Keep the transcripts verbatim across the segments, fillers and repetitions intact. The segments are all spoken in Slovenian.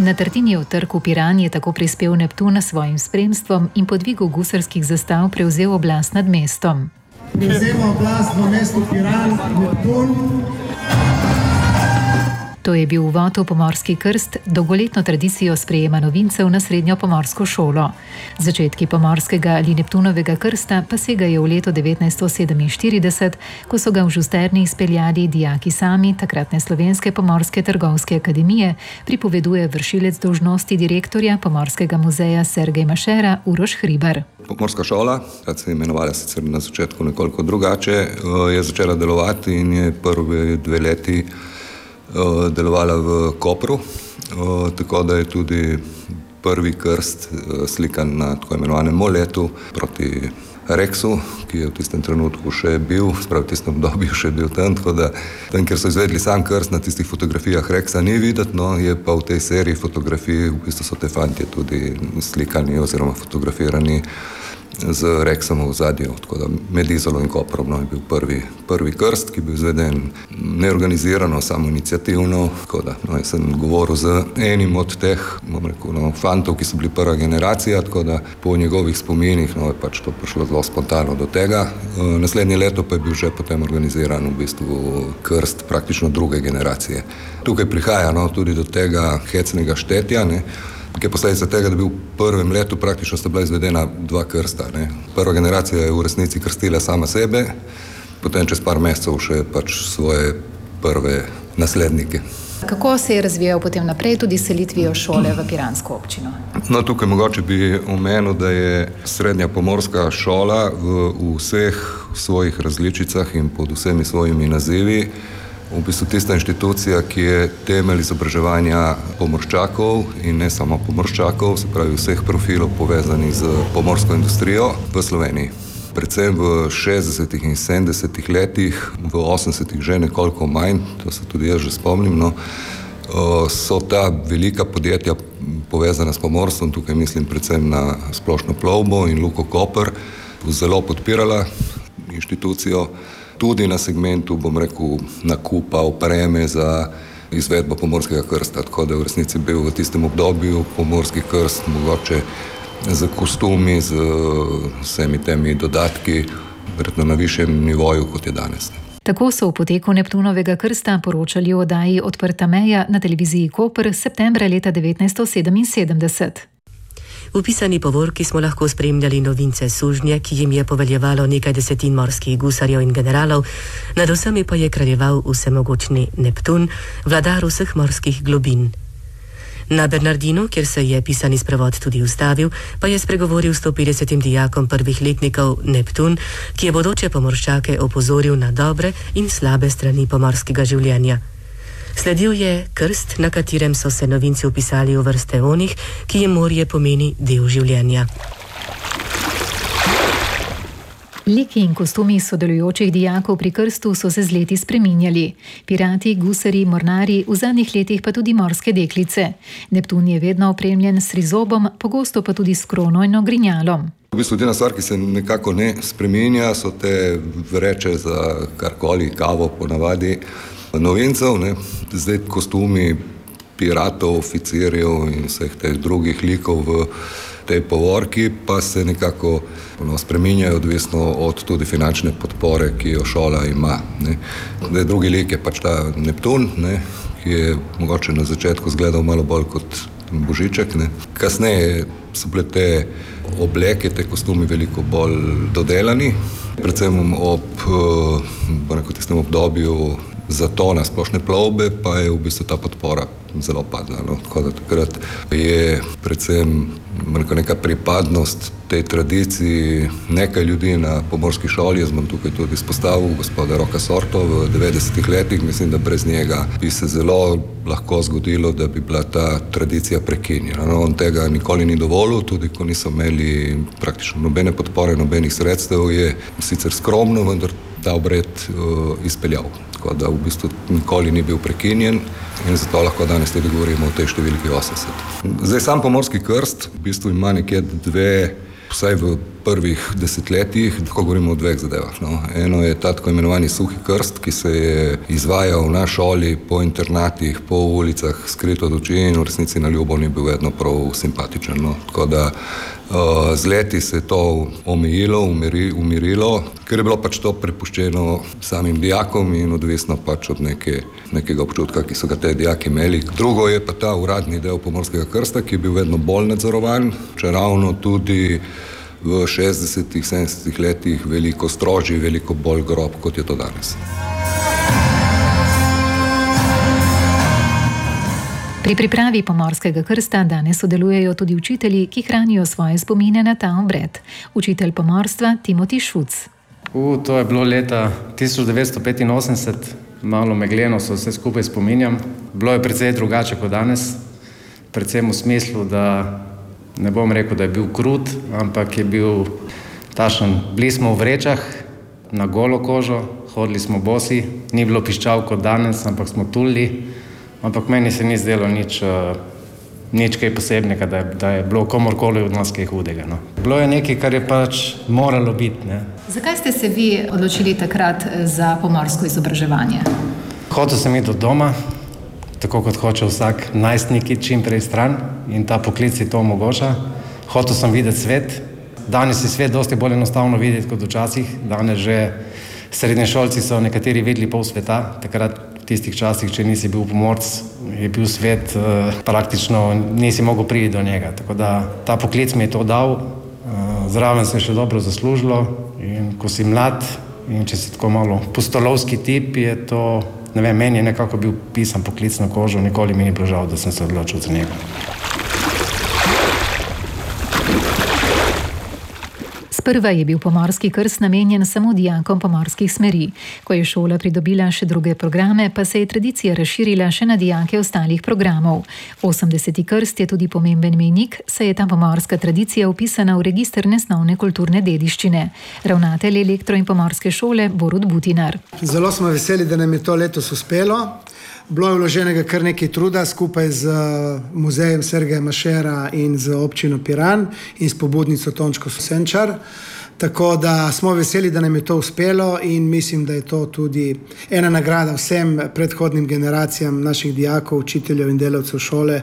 Na Tartinijev trg v Piran je tako prispel Neptun s svojim spremstvom in po dvigu gusarskih zastav prevzel oblast nad mestom. Prevzema oblast v mestu Piran, Neptun. To je bil uvod v pomorski krst, dolgoletno tradicijo sprejema novincev na srednjo pomorsko šolo. Začetki pomorskega ali Neptunovega krsta pa segajo v leto devetnajststo sedeminštirideset, ko so ga v Žusterni izpeljali dijaki sami takratne Slovenske pomorske trgovske akademije, pripoveduje vršilec dolžnosti direktorja Pomorskega muzeja Sergej Mašera Uroš Hribar. Pomorska šola, kad se je imenovala sicer na začetku nekoliko drugače, je začela delovati in je prvi dve leti delovala v Kopru, tako da je tudi prvi krst slikan na tako imenovanem moletu proti Reksu, ki je v tistem trenutku še bil, sprav v tistem obdobju še bil tam, tako da tam, kjer so izvedli sam krst, na tistih fotografijah Reksa ni videti, no, je pa v tej seriji fotografij, v bistvu so te fantje tudi slikani oziroma fotografirani z Reksom v zadju, tako da med Izolo in Koprom no, je bil prvi, prvi krst, ki je bil izveden neorganizirano, samo iniciativno, tako da no, jaz sem govoril z enim od teh, bom rekel, no, fantov, ki so bili prva generacija, tako da po njegovih spominih no, je pač to prišlo zelo spontano do tega. Naslednje leto pa je bil že potem organiziran v bistvu krst praktično druge generacije. Tukaj prihaja no, tudi do tega hecnega štetja, ne, ki je posledica tega, da bi v prvem letu praktično sta bila izvedena dva krsta. Ne. Prva generacija je v resnici krstila sama sebe, potem čez par mesecev še pač svoje prve naslednike. Kako se je razvijal potem naprej tudi selitvijo šole v piransko občino? No, tukaj mogoče bi omenil, da je srednja pomorska šola v, v vseh svojih različicah in pod vsemi svojimi nazivi v bistvu tista inštitucija, ki je temelj izobraževanja pomorščakov in ne samo pomorščakov, se pravi vseh profilov povezanih z pomorsko industrijo v Sloveniji. Predvsem v šestdesetih in sedemdesetih letih, v osemdesetih že nekoliko manj, to se tudi jaz že spomnim, no, so ta velika podjetja povezana s pomorstvom, tukaj mislim predvsem na Splošno plovbo in Luko Koper, zelo podpirala inštitucijo, tudi na segmentu, bom rekel, nakupa opreme za izvedbo pomorskega krsta, tako da v resnici bil v tistem obdobju pomorski krst mogoče z kostumi, z vsemi temi dodatki, verjetno na višjem nivoju, kot je danes. Tako so v poteku Neptunovega krsta poročali o oddaji Odprta meja na televiziji Koper septembra leta devetnajststo sedeminsedemdeset. V pisani povorki smo lahko spremljali novince sužnje, ki jim je poveljevalo nekaj desetin morskih gusarjev in generalov, nad vsemi pa je kraljeval vsemogočni Neptun, vladar vseh morskih globin. Na Bernardinu, kjer se je pisani sprevod tudi ustavil, pa je spregovoril sto petdesetim dijakom prvih letnikov Neptun, ki je bodoče pomorščake opozoril na dobre in slabe strani pomorskega življenja. Sledil je krst, na katerem so se novinci vpisali v vrste onih, ki jim morje pomeni del življenja. Liki in kostumi sodelujočih dijakov pri krstu so se z leti spreminjali. Pirati, gusari, mornari, v zadnjih letih pa tudi morske deklice. Neptun je vedno opremljen s trizobom, pogosto pa tudi s krono in ogrinjalom. V bistvu edina stvar, ki se nekako ne spreminja, so te vreče za karkoli, kavo ponavadi novincev, ne. Zdaj kostumi piratov, oficirjev in vseh teh drugih likov v tej povorki pa se nekako no, spreminjajo odvisno od tudi finančne podpore, ki jo šola ima. Ne. Zdaj, drugi lik je pač ta Neptun, ne, ki je mogoče na začetku izgledal malo bolj kot božiček. Ne. Kasneje so bile te obleke, te kostumi veliko bolj dodelani, predvsem ob rekel, tistem obdobju zatona Splošne plovbe pa je v bistvu ta podpora zelo padla. No. Tako da takrat je predvsem rekel, neka pripadnost tej tradiciji nekaj ljudi na pomorski šoli, jaz bom tukaj tudi izpostavil gospoda Roka Sorto v devetdesetih letih, mislim, da brez njega bi se zelo lahko zgodilo, da bi bila ta tradicija prekinjena. No, on tega nikoli ni dovolil, tudi ko niso imeli praktično nobene podpore, nobenih sredstev, je sicer skromno, vendar ta obred uh, izpeljal. Tako da v bistvu nikoli ni bil prekinjen in zato lahko danes tudi govorimo o tej številki osemdeset. Zdaj, sam pomorski krst v bistvu ima nekje dve, vsaj v prvih desetletjih, tako govorimo o dveh zadevah. No. Eno je ta tako imenovani suhi krst, ki se je izvajal na šoli, po internatih, po ulicah, skrit od oči in v resnici na ljubo ni bil vedno prav simpatičen. No. Tako da uh, z leti se je to omejilo, umiri, umirilo, ker je bilo pač to prepuščeno samim dijakom in odvisno pač od neke, nekega občutka, ki so ga te dijaki imeli. Drugo je pa ta uradni del pomorskega krsta, ki je bil vedno bolj nadzorovan, čeravno tudi v šestdesetih, sedemdesetih letih veliko strožji, veliko bolj grob, kot je to danes. Pri pripravi pomorskega krsta danes sodelujejo tudi učitelji, ki hranijo svoje spomine na ta obred. Učitelj pomorstva Timotij Šuc. U, to je bilo leta tisoč devetsto petinosemdeset, malo megleno se vse skupaj spominjam. Bilo je precej drugače kot danes, predvsem v smislu, da ne bom rekel, da je bil krut, ampak je bil tašen. Bili smo v vrečah, na golo kožo, hodili smo bosi, ni bilo piščal kot danes, ampak smo tulili, ampak meni se ni zdelo nič, nič kaj posebnega, da je, da je bilo komorkoli od nas kaj hudega. No. Bilo je nekaj, kar je pač moralo biti. Ne. Zakaj ste se vi odločili takrat za pomorsko izobraževanje? Hotel sem iti od doma, tako kot hoče vsak najstnik čim prej stran in ta poklic je to omogoča. Hotel sem videti svet. Danes je svet dosti bolj enostavno videti kot včasih. Danes že srednješolci so nekateri videli pol sveta. Takrat v tistih časih, če nisi bil pomorc, je bil svet eh, praktično, nisi mogel priti do njega. Tako da ta poklic mi je to dal. Eh, zraven se je še dobro zaslužilo in ko si mlad in če si tako malo pustolovski tip, je to, ne vem, meni je nekako bil pisan poklic na kožo, nikoli mi ni bilo žal, da sem se odločil za njega. Sprva je bil pomorski krst namenjen samo dijakom pomorskih smeri. Ko je šola pridobila še druge programe, pa se je tradicija razširila še na dijake ostalih programov. osemdeseti krst je tudi pomemben mejnik, saj je ta pomorska tradicija vpisana v register nesnovne kulturne dediščine. Ravnatelj elektro- in pomorske šole Borut Butinar. Zelo smo veseli, da nam je to letos uspelo. Bilo je vloženega kar nekaj truda skupaj z muzejem Sergeja Mašera in z občino Piran in s pobudnico Tončko Senčar. Tako da smo veseli, da nam je to uspelo in mislim, da je to tudi ena nagrada vsem predhodnim generacijam naših dijakov, učiteljev in delavcev šole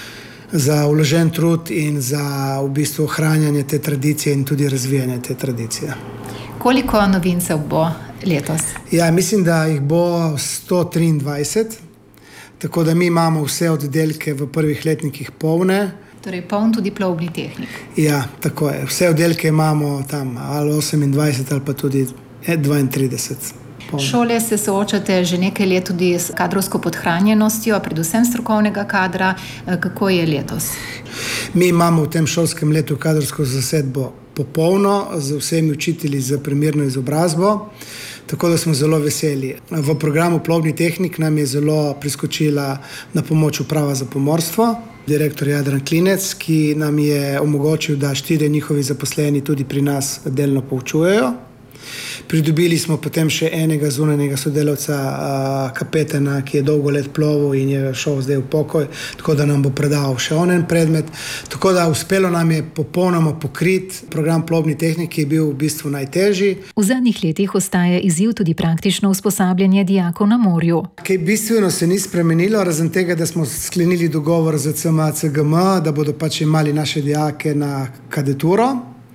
za vložen trud in za v bistvu ohranjanje te tradicije in tudi razvijanje te tradicije. Koliko novincev bo letos? Ja, mislim, da jih bo sto triindvajset, tako da mi imamo vse oddelke v prvih letnikih polne. Torej poln tudi plovbni tehnik. Ja, tako je. Vse oddelke imamo tam ali osemindvajset ali pa tudi dvaintrideset. Polne. Šole se soočate že nekaj let tudi s kadrovsko podhranjenostjo, predvsem strokovnega kadra. Kako je letos? Mi imamo v tem šolskem letu kadrovsko zasedbo popolno, z vsemi učitelji za primerno izobrazbo, tako da smo zelo veseli. V programu plovbni tehnik nam je zelo priskočila na pomoč uprava za pomorstvo, direktor Jadran Klinec, ki nam je omogočil, da štirje njihovi zaposleni tudi pri nas delno poučujejo. Pridobili smo potem še enega zunanjega sodelavca, kapetana, ki je dolgo let plovil in je šel zdaj v pokoj, tako da nam bo predaval še onen predmet. Tako da uspelo nam je popolnoma pokrit program plovbni tehnik, ki je bil v bistvu najtežji. V zadnjih letih ostaja izziv tudi praktično usposabljanje dijakov na morju. Kaj bistveno se ni spremenilo, razen tega, da smo sklenili dogovor z C M A C G M, da bodo pač imali naše dijake na kadeturo.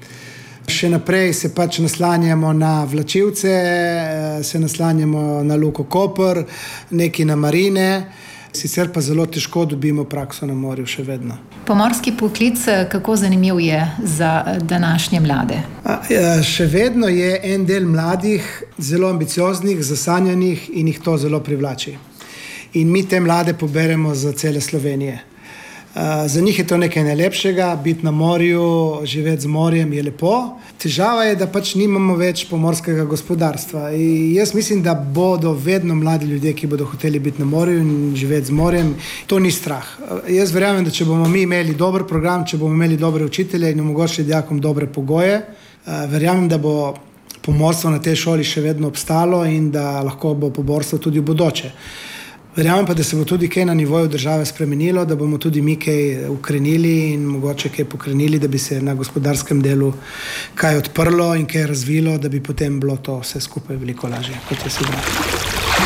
Še naprej se pač naslanjamo na vlačilce, se naslanjamo na Luko Koper, neki na marine, sicer pa zelo težko dobimo prakso na morju še vedno. Pomorski poklic, kako zanimiv je za današnje mlade? A, še vedno je en del mladih zelo ambicioznih, zasanjanih in jih to zelo privlači. In mi te mlade poberemo za cele Slovenije. Za njih je to nekaj najlepšega, biti na morju, živeti z morjem je lepo. Težava je, da pač nimamo več pomorskega gospodarstva. In jaz mislim, da bodo vedno mladi ljudje, ki bodo hoteli biti na morju in živeti z morjem. To ni strah. Jaz verjamem, da če bomo mi imeli dober program, če bomo imeli dobre učitelje in omogočili dijakom dobre pogoje, verjamem, da bo pomorstvo na tej šoli še vedno obstalo in da lahko bo pomorstvo tudi v bodoče. Verjamem pa, da se bo tudi kaj na nivoju države spremenilo, da bomo tudi mi kaj ukrenili in mogoče kaj pokrenili, da bi se na gospodarskem delu kaj odprlo in kaj razvilo, da bi potem bilo to vse skupaj veliko lažje, kot je sedaj.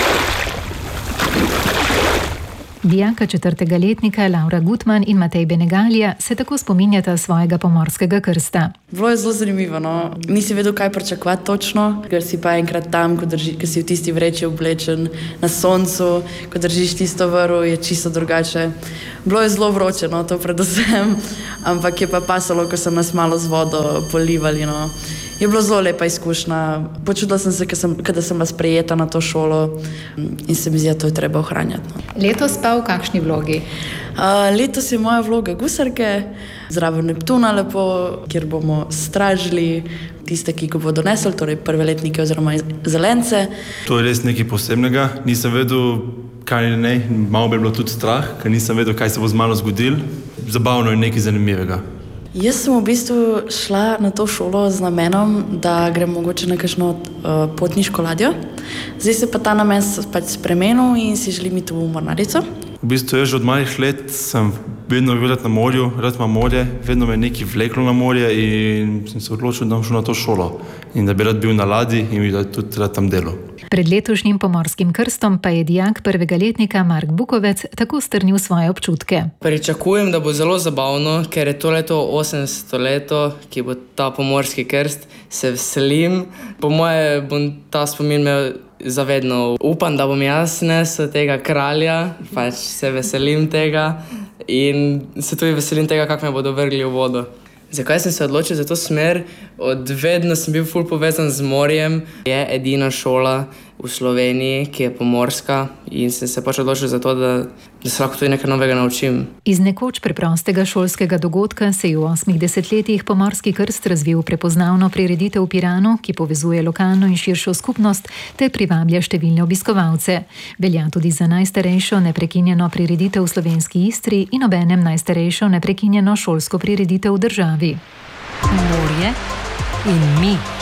Dijaka četrtega letnika Laura Gutman in Matej Benegalija se tako spominjata svojega pomorskega krsta. Bilo je zelo zanimivo, no. Nisi vedel, kaj pričakovati točno, ker si pa enkrat tam, ko, drži, ko si v tisti vreči oblečen na soncu, ko držiš tisto vrv, je čisto drugače. Bilo je zelo vroče, no, to predvsem, ampak je pa pasalo, ko sem nas malo z vodo polivali, no. Je bilo zelo lepa izkušnja. Počutila sem se, kada sem bila sprejeta na to šolo in se mi zdi, da to je treba ohranjati. No. Letos pa v kakšni vlogi? Uh, letos je moja vloga gusarke, zraven Neptuna lepo, kjer bomo stražili tiste, ki ga bodo nesli, torej prveletnike oziroma zelence. To je res nekaj posebnega. Nisem vedel, kaj ne, malo bi bilo tudi strah, ker nisem vedel, kaj se bo z mano zgodilo. Zabavno je nekaj zanimivega. Jaz sem v bistvu šla na to šolo z namenom, da grem mogoče na kakšno uh, potniško ladjo. Zdaj se pa ta namen pač spremenil in si želim iti v mornarico. V bistvu jaz že od malih let sem vedno bil na morju, rad imam morje, vedno me je nekaj vleklo na morje in sem se odločil, da bom šel na to šolo in da bi rad bil na ladji in bi tudi rad tam delal. Pred letošnjim pomorskim krstom pa je dijak prvega letnika Mark Bukovec tako strnil svoje občutke. Pričakujem, da bo zelo zabavno, ker je to leto osemdeseto leto, ki bo ta pomorski krst. Se veselim. Po moje bom ta spomin imel zavedno. Upam, da bom jaz nesel tega kralja, pač se veselim tega in se tudi veselim tega, kako me bodo vrgli v vodo. Zakaj sem se odločil za to smer? Od vedno sem bil ful povezan z morjem. Je edina šola v Sloveniji, ki je pomorska in sem se pač odločil za to, da, da se lahko tudi nekaj novega naučim. Iz nekoč preprostega šolskega dogodka se je v osmih desetletjih pomorski krst razvil prepoznavno prireditev v Piranu, ki povezuje lokalno in širšo skupnost ter privablja številne obiskovalce. Velja tudi za najstarejšo neprekinjeno prireditev v slovenski Istri in obenem najstarejšo neprekinjeno šolsko prireditev v državi. Morje in mi.